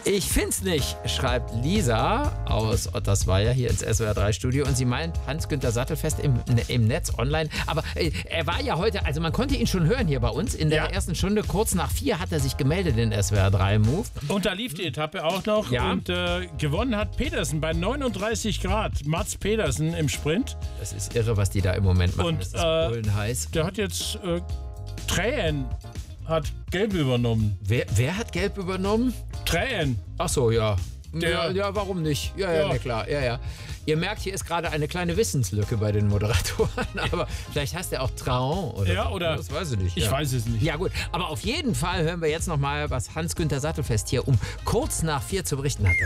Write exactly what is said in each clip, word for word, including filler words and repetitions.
Ich find's nicht, schreibt Lisa aus Ottersweier hier ins S W R drei Studio. Und sie meint Hans-Günther Sattelfest im, im Netz online. Aber äh, er war ja heute, also man konnte ihn schon hören hier bei uns. In der ja. ersten Stunde, kurz nach vier, hat er sich gemeldet in S W R drei Move. Und da lief die Etappe auch noch. Ja. Und äh, gewonnen hat Pedersen bei neununddreißig Grad. Mats Pedersen im Sprint. Das ist irre, was die da im Moment machen. Und das ist äh, bullenheiß. Der hat jetzt äh, Tränen, hat Gelb übernommen. Wer, wer hat Gelb übernommen? Tränen. Ach so, ja. Der, ja. Ja, warum nicht? Ja, ja, ja. Na klar. Ja, ja. Ihr merkt, hier ist gerade eine kleine Wissenslücke bei den Moderatoren. Aber vielleicht heißt er auch Traon oder Ja, so. oder? Das weiß ich nicht. Ich ja. weiß es nicht. Ja, gut. Aber auf jeden Fall hören wir jetzt noch mal, was Hans-Günther Sattelfest hier um kurz nach vier zu berichten hatte.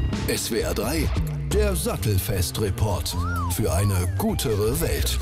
S W R drei, der Sattelfest-Report für eine gutere Welt.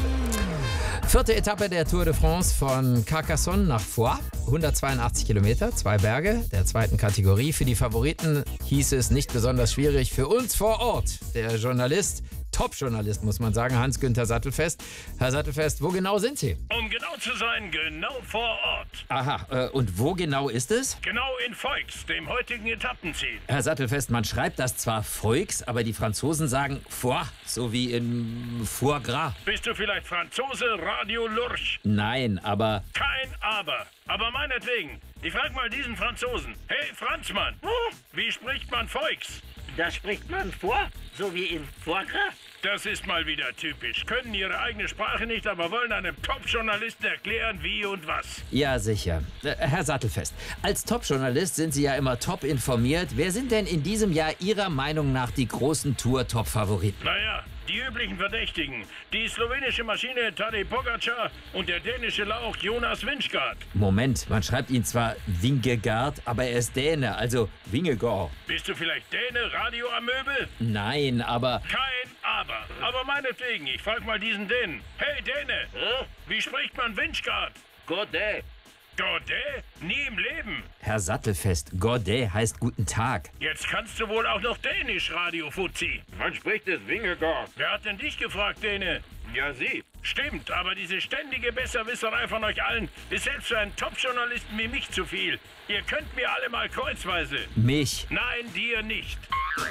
Vierte Etappe der Tour de France von Carcassonne nach Foix. hundertzweiundachtzig Kilometer, zwei Berge der zweiten Kategorie. Für die Favoriten hieß es nicht besonders schwierig. Für uns vor Ort, der Journalist, Top-Journalist muss man sagen, Hans-Günther Sattelfest. Herr Sattelfest, wo genau sind Sie? Um genau zu sein, genau vor Ort. Aha, äh, und wo genau ist es? Genau in Foix, dem heutigen Etappenziel. Herr Sattelfest, man schreibt das zwar Foix, aber die Franzosen sagen Foix, so wie in Foie Gras. Bist du vielleicht Franzose, Radio Lurch? Nein, aber... Kein Aber. Aber meinetwegen. Ich frag mal diesen Franzosen. Hey, Franzmann, wie spricht man Foix? Da spricht man vor, so wie in Foie Gras. Das ist mal wieder typisch. Können ihre eigene Sprache nicht, aber wollen einem Top-Journalisten erklären, wie und was. Ja, sicher. Äh, Herr Sattelfest, als Top-Journalist sind Sie ja immer top informiert. Wer sind denn in diesem Jahr Ihrer Meinung nach die großen Tour-Top-Favoriten? Naja, die üblichen Verdächtigen. Die slowenische Maschine Tadej Pogacar und der dänische Lauch Jonas Vingegaard. Moment, man schreibt ihn zwar Vingegaard, aber er ist Däne, also Vingegaard. Bist du vielleicht Däne, Radio am Möbel? Nein, aber... Kein Aber. Aber meinetwegen, ich frag mal diesen Dänen. Hey Däne, Hä? wie spricht man Vingegaard? Godet. Godet? Nie im Leben. Herr Sattelfest, Godet heißt guten Tag. Jetzt kannst du wohl auch noch Dänisch, Radio Fuzzi. Man spricht es Vingegaard. Wer hat denn dich gefragt, Däne? Ja, Sie. Stimmt, aber diese ständige Besserwisserei von euch allen ist selbst für einen Top-Journalisten wie mich zu viel. Ihr könnt mir alle mal kreuzweise. Mich. Nein, dir nicht.